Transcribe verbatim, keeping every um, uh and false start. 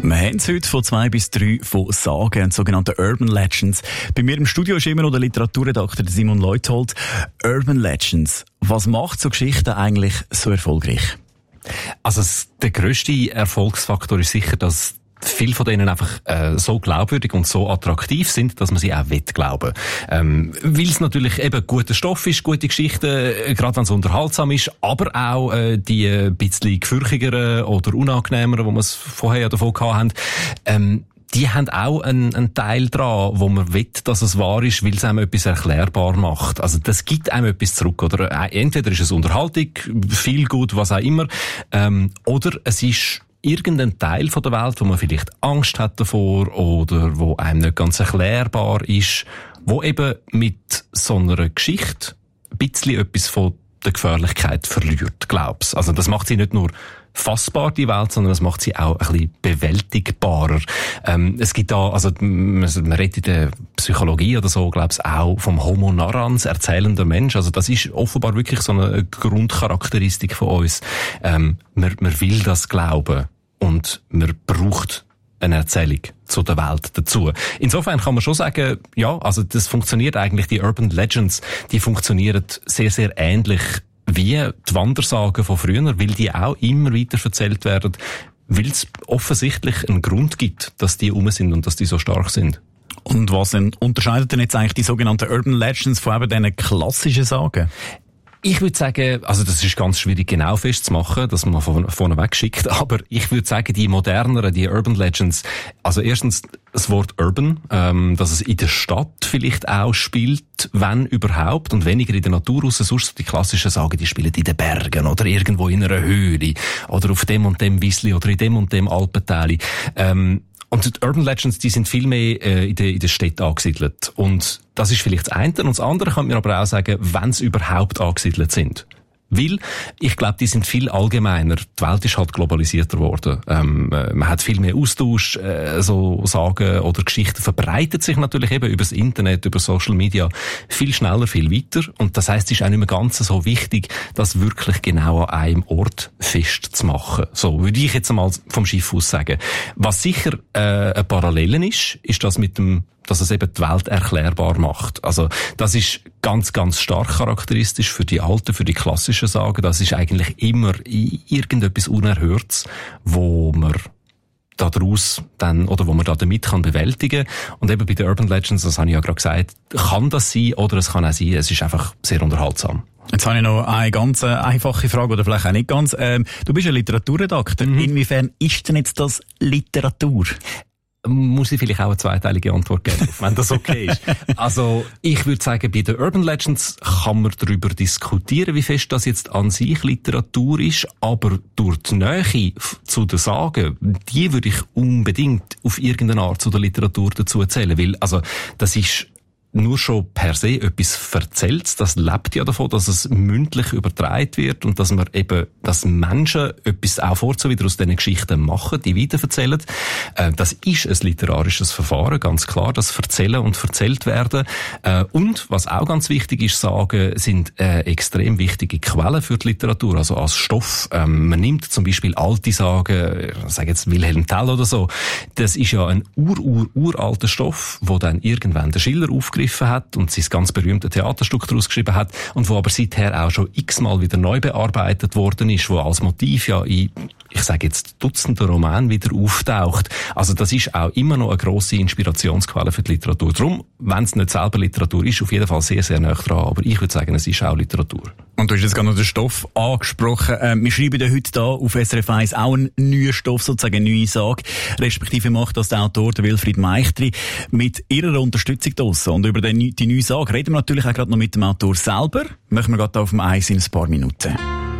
Wir haben es heute von zwei bis drei von Sagen, sogenannten Urban Legends. Bei mir im Studio ist immer noch der Literaturredakteur Simon Leuthold. Urban Legends, was macht so Geschichten eigentlich so erfolgreich? Also der grösste Erfolgsfaktor ist sicher, dass viele von denen einfach äh, so glaubwürdig und so attraktiv sind, dass man sie auch wettglauben. Ähm, weil es natürlich eben guter Stoff ist, gute Geschichten, äh, gerade wenn es unterhaltsam ist, aber auch äh, die ein äh, bisschen gefürchtigeren oder unangenehmeren, wo wir es vorher ja davon gehabt haben, ähm, die haben auch einen, einen Teil dran, wo man will, dass es wahr ist, weil es einem etwas erklärbar macht. Also das gibt einem etwas zurück. Oder entweder ist es Unterhaltung, viel gut, was auch immer, ähm, oder es ist irgendein Teil von der Welt, wo man vielleicht Angst hat davor oder wo einem nicht ganz erklärbar ist, wo eben mit so einer Geschichte ein bisschen etwas von der Gefährlichkeit verliert, glaub's. Also das macht sie nicht nur fassbar, die Welt, sondern das macht sie auch ein bisschen bewältigbarer. Ähm, es gibt da, also man, man redet in der Psychologie oder so, glaub's auch vom Homo narrans, erzählender Mensch. Also das ist offenbar wirklich so eine Grundcharakteristik von uns. Ähm, man, man will das glauben und man braucht eine Erzählung zu der Welt dazu. Insofern kann man schon sagen, ja, also das funktioniert eigentlich, die Urban Legends, die funktionieren sehr, sehr ähnlich wie die Wandersagen von früher, weil die auch immer weiter erzählt werden, weil es offensichtlich einen Grund gibt, dass die rum sind und dass die so stark sind. Und was denn unterscheidet denn jetzt eigentlich die sogenannten Urban Legends von eben diesen klassischen Sagen? Ich würde sagen, also das ist ganz schwierig genau festzumachen, dass man von vorne weg schickt, aber ich würde sagen, die moderneren, die Urban Legends, also erstens das Wort Urban, ähm, dass es in der Stadt vielleicht auch spielt, wenn überhaupt, und weniger in der Natur raus, sonst die klassischen Sagen, die spielen in den Bergen oder irgendwo in einer Höhle oder auf dem und dem Wiesli oder in dem und dem Alpenteil. Ähm, Und die Urban Legends, die sind viel mehr äh, in den in der Städten angesiedelt. Und das ist vielleicht das eine. Und das andere kann man aber auch sagen, wenn sie überhaupt angesiedelt sind. Weil, ich glaube, die sind viel allgemeiner. Die Welt ist halt globalisierter geworden. Ähm, man hat viel mehr Austausch, äh, so Sagen oder Geschichten verbreitet sich natürlich eben über das Internet, über Social Media viel schneller, viel weiter. Und das heisst, es ist auch nicht mehr ganz so wichtig, das wirklich genau an einem Ort festzumachen. So würde ich jetzt einmal vom Schiff aus sagen. Was sicher äh, eine Parallele ist, ist das mit dem, dass es eben die Welt erklärbar macht. Also das ist ganz, ganz stark charakteristisch für die alten, für die klassischen Sagen. Das ist eigentlich immer irgendetwas Unerhörtes, wo man daraus dann, oder wo man da damit kann bewältigen. Und eben bei den Urban Legends, das habe ich ja gerade gesagt, kann das sein oder es kann auch sein, es ist einfach sehr unterhaltsam. Jetzt habe ich noch eine ganz einfache Frage, oder vielleicht auch nicht ganz. Ähm, du bist ein Literaturredakteur. Mhm. Inwiefern ist denn jetzt das Literatur? Muss ich vielleicht auch eine zweiteilige Antwort geben, wenn das okay ist. Also, ich würde sagen, bei den Urban Legends kann man darüber diskutieren, wie fest das jetzt an sich Literatur ist, aber durch die Nähe zu den Sagen, die würde ich unbedingt auf irgendeine Art zu der Literatur dazu erzählen, weil, also, das ist nur schon per se etwas erzählt, das lebt ja davon, dass es mündlich übertragen wird und dass man eben, dass Menschen etwas auch vorzu wieder aus diesen Geschichten machen, die weiterverzählen. Äh, das ist ein literarisches Verfahren, ganz klar, das Erzählen und erzählt werden. Äh, und, was auch ganz wichtig ist, Sagen, sind äh, extrem wichtige Quellen für die Literatur, also als Stoff. Ähm, man nimmt zum Beispiel alte Sagen, ich sage jetzt Wilhelm Tell oder so, das ist ja ein ur, ur, uralter Stoff, wo dann irgendwann der Schiller aufgreift hat und sein ganz berühmtes Theaterstück daraus geschrieben hat und wo aber seither auch schon x-mal wieder neu bearbeitet worden ist, wo als Motiv ja in, ich sage jetzt, Dutzenden Romanen wieder auftaucht. Also das ist auch immer noch eine grosse Inspirationsquelle für die Literatur. Darum, wenn es nicht selber Literatur ist, auf jeden Fall sehr, sehr nah dran. Aber ich würde sagen, es ist auch Literatur. Und du hast jetzt gerade noch den Stoff angesprochen. Ähm, wir schreiben ja heute hier auf S R F eins auch einen neuen Stoff, sozusagen eine neue Sage. Respektive macht das der Autor, der Wilfried Meichtri, mit ihrer Unterstützung draussen. Und über die, die neue Sage reden wir natürlich auch gerade noch mit dem Autor selber. Machen wir gerade auf dem Eis in ein paar Minuten.